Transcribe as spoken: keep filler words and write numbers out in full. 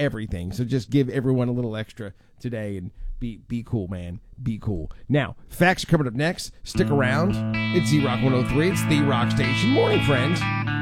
everything. So just give everyone a little extra today and be be cool, man. Be cool. Now, facts are coming up next. Stick around. It's Z-Rock one oh three. It's the Rock Station. Morning, friends.